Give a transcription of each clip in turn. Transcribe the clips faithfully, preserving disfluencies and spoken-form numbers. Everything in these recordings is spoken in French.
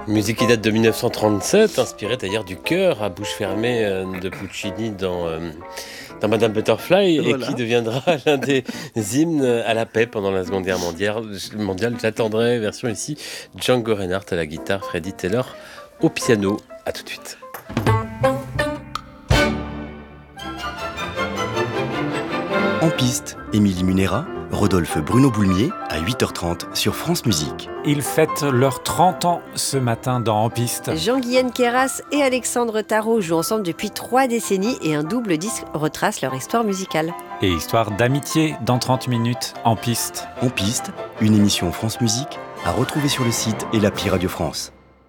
Musique qui date de dix-neuf cent trente-sept, inspirée d'ailleurs du chœur à bouche fermée de Puccini dans, euh, dans Madame Butterfly, voilà. Et qui deviendra l'un des hymnes à la paix pendant la Seconde Guerre mondiale. mondiale J'attendrai, version ici, Django Reinhardt à la guitare, Freddie Taylor au piano. A tout de suite. En piste, Émilie Munera, Rodolphe Bruno Boulmier à huit heures trente sur France Musique. Ils fêtent leurs trente ans ce matin dans En piste. Jean-Guihen Queyras et Alexandre Tarot jouent ensemble depuis trois décennies et un double disque retrace leur histoire musicale. Et histoire d'amitié dans trente minutes En piste. En piste, une émission France Musique à retrouver sur le site et l'appli Radio France.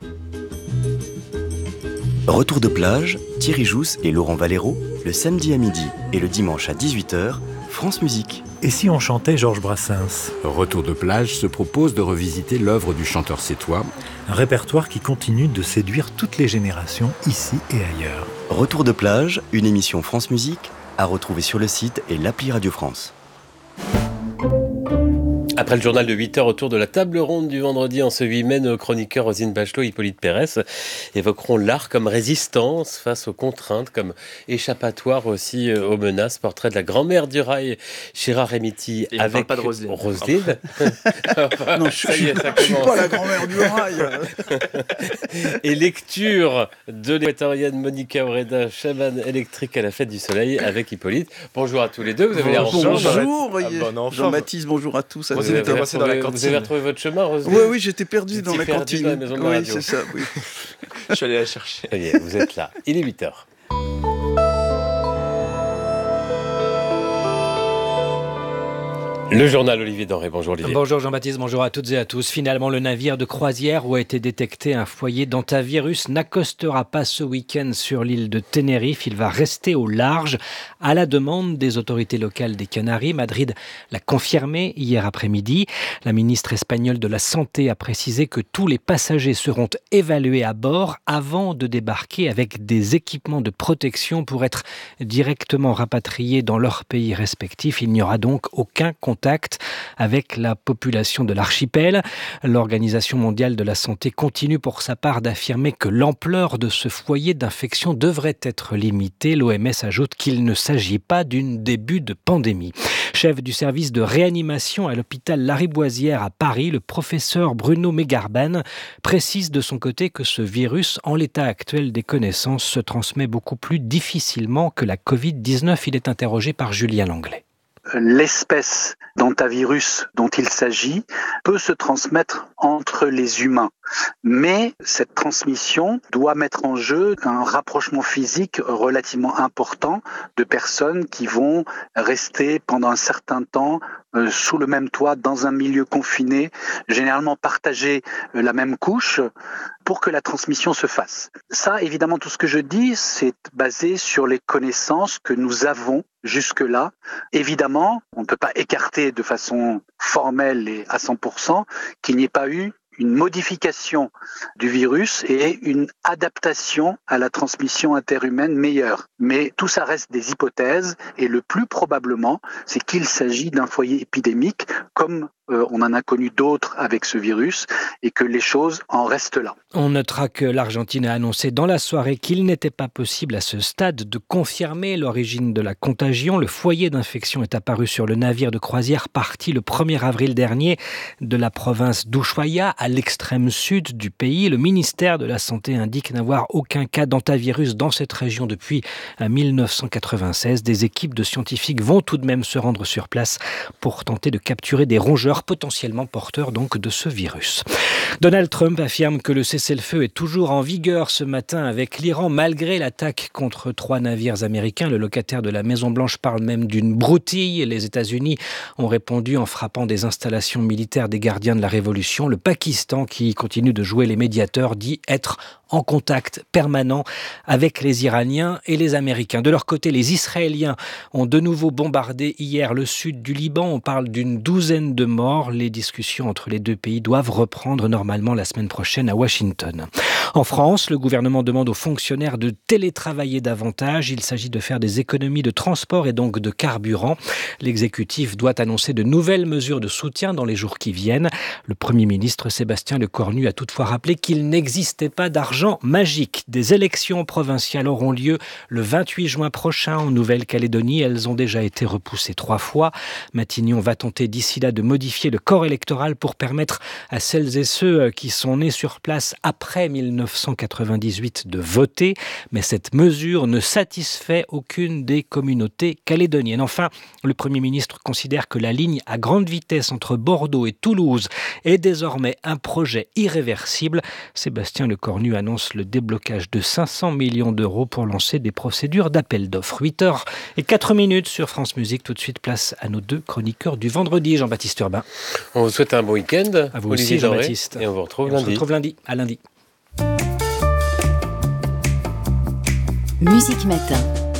Retour de plage, Thierry Jousse et Laurent Valero, le samedi à midi et le dimanche à dix-huit heures, France Musique. Et si on chantait Georges Brassens ? Retour de plage se propose de revisiter l'œuvre du chanteur sétois. Un répertoire qui continue de séduire toutes les générations, ici et ailleurs. Retour de plage, une émission France Musique à retrouver sur le site et l'appli Radio France. Après le journal de huit heures, autour de la table ronde du vendredi en ce huit mai, nos chroniqueurs Roselyne Bachelot et Hippolyte Pérès évoqueront l'art comme résistance face aux contraintes, comme échappatoire aussi aux menaces. Portrait de la grand-mère du rail, Chira Remiti, et avec pas de Roselyne. Roselyne. Enfin, non, je ne suis, suis pas la grand-mère du rail. Et lecture de l'équatorienne Monica Oreda, chamane électrique à la fête du soleil, avec Hippolyte. Bonjour à tous les deux, vous avez l'air en Bonjour, bonjour ah, bon Jean-Baptiste, bonjour à tous. À Vous avez, retrouvé, dans la vous avez retrouvé votre chemin, Roselyne ? Oui, oui, j'étais perdu dans la perdu cantine. Dans la maison de la oui, radio. c'est ça, oui. Je suis allé la chercher. Ça y est, vous êtes là. Il est huit heures. Le journal Olivier Denré, bonjour Olivier. Bonjour Jean-Baptiste, bonjour à toutes et à tous. Finalement, le navire de croisière où a été détecté un foyer d'hantavirus n'accostera pas ce week-end sur l'île de Tenerife. Il va rester au large à la demande des autorités locales des Canaries. Madrid l'a confirmé hier après-midi. La ministre espagnole de la Santé a précisé que tous les passagers seront évalués à bord avant de débarquer avec des équipements de protection pour être directement rapatriés dans leur pays respectif. Il n'y aura donc aucun contact contact avec la population de l'archipel. L'Organisation mondiale de la santé continue pour sa part d'affirmer que l'ampleur de ce foyer d'infection devrait être limitée. L'O M S ajoute qu'il ne s'agit pas d'un début de pandémie. Chef du service de réanimation à l'hôpital Lariboisière à Paris, le professeur Bruno Megarban précise de son côté que ce virus, en l'état actuel des connaissances, se transmet beaucoup plus difficilement que la covid dix-neuf. Il est interrogé par Julien Langlais. L'espèce d'hantavirus dont il s'agit peut se transmettre entre les humains. Mais cette transmission doit mettre en jeu un rapprochement physique relativement important de personnes qui vont rester pendant un certain temps euh, sous le même toit, dans un milieu confiné, généralement partager euh, la même couche pour que la transmission se fasse. Ça, évidemment, tout ce que je dis, c'est basé sur les connaissances que nous avons jusque-là. Évidemment, on ne peut pas écarter de façon formelle et à cent pour cent qu'il n'y ait pas eu une modification du virus et une adaptation à la transmission interhumaine meilleure. Mais tout ça reste des hypothèses et le plus probablement, c'est qu'il s'agit d'un foyer épidémique comme euh, on en a connu d'autres avec ce virus et que les choses en restent là. On notera que l'Argentine a annoncé dans la soirée qu'il n'était pas possible à ce stade de confirmer l'origine de la contagion. Le foyer d'infection est apparu sur le navire de croisière parti le premier avril dernier de la province d'Ushuaia à l'extrême sud du pays. Le ministère de la Santé indique n'avoir aucun cas d'hantavirus dans cette région depuis mille neuf cent quatre-vingt-seize. Des équipes de scientifiques vont tout de même se rendre sur place pour tenter de capturer des rongeurs potentiellement porteurs donc de ce virus. Donald Trump affirme que le cessez-le-feu est toujours en vigueur ce matin avec l'Iran malgré l'attaque contre trois navires américains. Le locataire de la Maison-Blanche parle même d'une broutille. Les États-Unis ont répondu en frappant des installations militaires des gardiens de la Révolution. Le Pakistan, qui continue de jouer les médiateurs, dit être en contact permanent avec les Iraniens et les Américains. De leur côté, les Israéliens ont de nouveau bombardé hier le sud du Liban. On parle d'une douzaine de morts. Les discussions entre les deux pays doivent reprendre normalement la semaine prochaine à Washington. En France, le gouvernement demande aux fonctionnaires de télétravailler davantage. Il s'agit de faire des économies de transport et donc de carburant. L'exécutif doit annoncer de nouvelles mesures de soutien dans les jours qui viennent. Le Premier ministre Sébastien Sébastien Lecornu a toutefois rappelé qu'il n'existait pas d'argent magique. Des élections provinciales auront lieu le vingt-huit juin prochain en Nouvelle-Calédonie. Elles ont déjà été repoussées trois fois. Matignon va tenter d'ici là de modifier le corps électoral pour permettre à celles et ceux qui sont nés sur place après mille neuf cent quatre-vingt-dix-huit de voter. Mais cette mesure ne satisfait aucune des communautés calédoniennes. Enfin, le Premier ministre considère que la ligne à grande vitesse entre Bordeaux et Toulouse est désormais un projet irréversible. Sébastien Lecornu annonce le déblocage de cinq cents millions d'euros pour lancer des procédures d'appel d'offres. huit heures et quatre minutes sur France Musique. Tout de suite, place à nos deux chroniqueurs du vendredi. Jean-Baptiste Urbain. On vous souhaite un bon week-end. À vous aussi, Jean-Baptiste. Et on vous retrouve et lundi. On se retrouve lundi. À lundi. Musique Matin.